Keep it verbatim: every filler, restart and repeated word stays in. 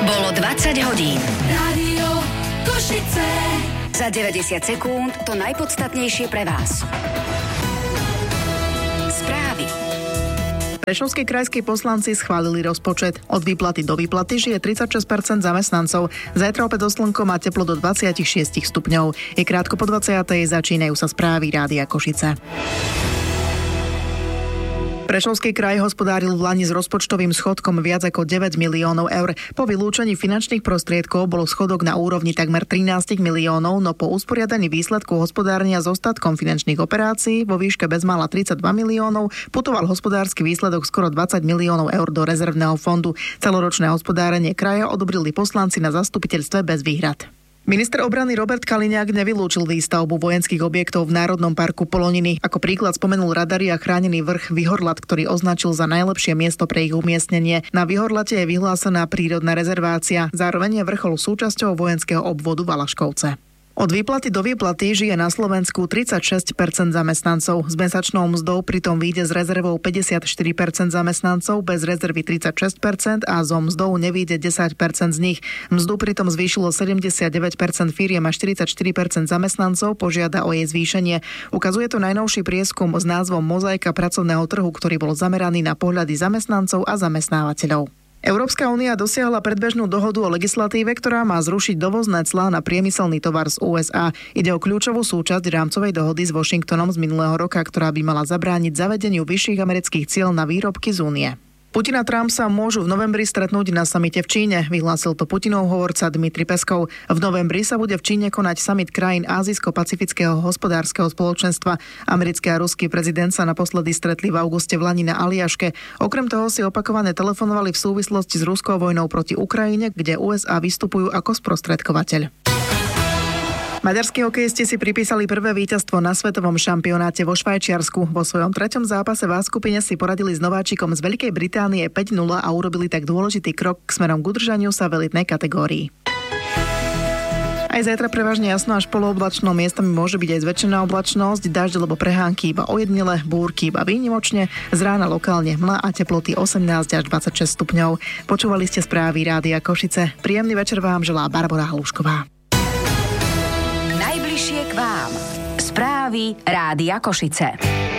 Bolo dvadsať hodín. Rádio Košice. Za deväťdesiat sekúnd to najpodstatnejšie pre vás. Správy. Prešovskí krajskí poslanci schválili rozpočet. Od výplaty do výplaty žije tridsaťšesť percent zamestnancov. Zajtra opäť so slnkom a teplo do dvadsaťšesť stupňov. Je krátko po dvadsiatej, začínajú sa správy Rádia Košice. Prešovský kraj hospodáril v lani s rozpočtovým schodkom viac ako deväť miliónov eur. Po vylúčení finančných prostriedkov bol schodok na úrovni takmer trinásť miliónov, no po usporiadaní výsledku hospodárenia s ostatkom finančných operácií vo výške bezmála tridsaťdva miliónov putoval hospodársky výsledok skoro dvadsať miliónov eur do rezervného fondu. Celoročné hospodárenie kraja odobrili poslanci na zastupiteľstve bez výhrad. Minister obrany Robert Kaliňák nevylúčil výstavbu vojenských objektov v Národnom parku Poloniny. Ako príklad spomenul radary a chránený vrch Vyhorlat, ktorý označil za najlepšie miesto pre ich umiestnenie. Na Vyhorlate je vyhlásená prírodná rezervácia, zároveň je vrchol súčasťou vojenského obvodu Valaškovce. Od výplaty do výplaty žije na Slovensku tridsaťšesť percent zamestnancov. S mesačnou mzdou pritom vyjde s rezervou päťdesiatštyri percent zamestnancov, bez rezervy tridsaťšesť percent a so mzdou nevyjde desať percent z nich. Mzdu pritom zvýšilo sedemdesiatdeväť percent firiem a štyridsaťštyri percent zamestnancov požiada o jej zvýšenie. Ukazuje to najnovší prieskum s názvom Mozaika pracovného trhu, ktorý bol zameraný na pohľady zamestnancov a zamestnávateľov. Európska únia dosiahla predbežnú dohodu o legislatíve, ktorá má zrušiť dovozné clá na priemyselný tovar z ú es á. Ide o kľúčovú súčasť rámcovej dohody s Washingtonom z minulého roka, ktorá by mala zabrániť zavedeniu vyšších amerických ciel na výrobky z únie. Putin a Trump sa môžu v novembri stretnúť na samite v Číne, vyhlásil to Putinov hovorca Dmitri Peskov. V novembri sa bude v Číne konať samit krajín Ázijsko-pacifického hospodárskeho spoločenstva. Americký a ruský prezident sa naposledy stretli v auguste v Lani na Aliaške. Okrem toho si opakovane telefonovali v súvislosti s ruskou vojnou proti Ukrajine, kde ú es á vystupujú ako sprostredkovateľ. Maďarskí hokejisti si pripísali prvé víťazstvo na svetovom šampionáte vo Švajčiarsku. Vo svojom treťom zápase v A skupine si poradili s nováčikom z Veľkej Británie päť nula a urobili tak dôležitý krok k smerom k udržaniu sa v elitnej kategórii. Aj zajtra prevažne jasno až polooblačno, miestami môže byť aj zväčšená oblačnosť, dažď alebo prehánky iba ojedinele, búrky iba výnimočne, z rána lokálne hmla a teploty osemnásť až dvadsaťšesť stupňov. Počúvali ste správy Rádia Košice. Príjemný večer vám želá Barbora Halušková. Najbližšie k vám. Správy Rádia Košice.